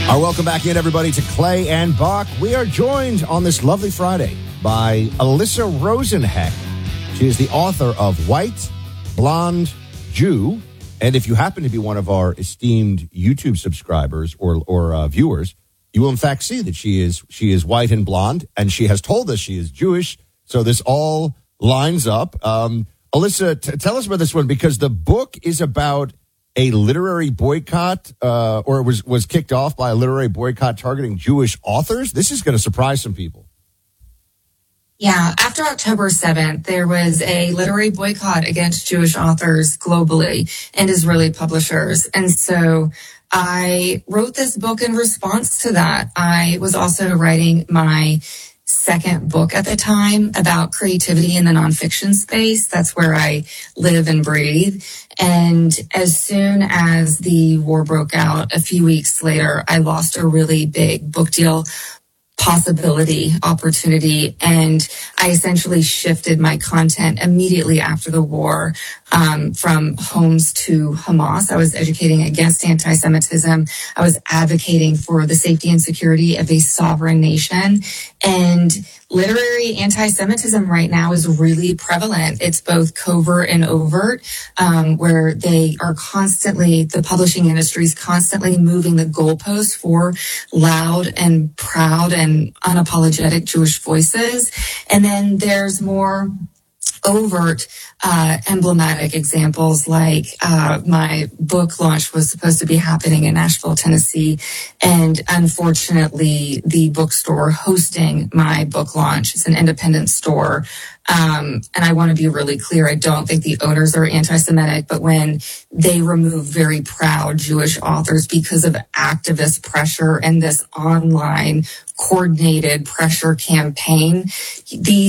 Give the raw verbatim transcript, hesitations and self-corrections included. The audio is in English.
Our welcome back in, everybody, to Clay and Buck. We are joined on this lovely Friday by Alyssa Rosenheck. She is the author of White, Blonde, Jew. And if you happen to be one of our esteemed YouTube subscribers or or uh, viewers, you will in fact see that she is she is white and blonde, and she has told us she is Jewish. So this all lines up. Um, Alyssa, t- tell us about this one, because the book is about a literary boycott, uh, or it was, was kicked off by a literary boycott targeting Jewish authors. This is going to surprise some people. Yeah, after October seventh, there was a literary boycott against Jewish authors globally and Israeli publishers. And so I wrote this book in response to that. I was also writing my second book at the time about creativity in the nonfiction space. That's where I live and breathe. And as soon as the war broke out, a few weeks later, I lost a really big book deal possibility, opportunity, and I essentially shifted my content immediately after the war um, from Homs to Hamas. I was educating against anti-Semitism. I was advocating for the safety and security of a sovereign nation. And literary anti-Semitism right now is really prevalent. It's both covert and overt, um, where they are constantly, the publishing industry is constantly moving the goalposts for loud and proud and unapologetic Jewish voices. And then there's more overt, uh, emblematic examples, like uh, my book launch was supposed to be happening in Nashville, Tennessee, and unfortunately, the bookstore hosting my book launch is an independent store. Um, and I want to be really clear, I don't think the owners are anti-Semitic, but when they remove very proud Jewish authors because of activist pressure and this online coordinated pressure campaign, the